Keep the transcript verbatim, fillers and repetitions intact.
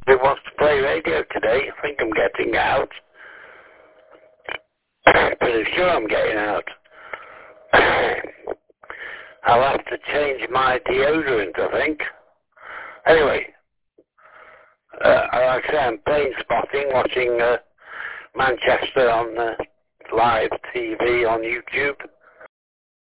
Who wants to play radio today? I think I'm getting out. Pretty sure I'm getting out. I'll have to change my deodorant, I think. Anyway, uh, like I say, I'm plane spotting, watching uh, Manchester on uh, live T V on YouTube.